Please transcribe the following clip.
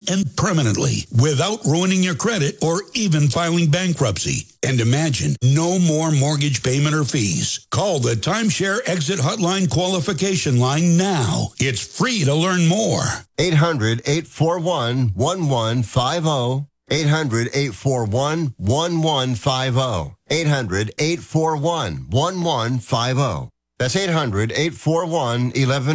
and permanently without ruining your credit or even filing bankruptcy. And imagine, no more mortgage payment or fees. Call the Timeshare Exit Hotline qualification line now. It's free to learn more. 800-841-1150. 800-841-1150. 800-841-1150. That's 800-841-1150.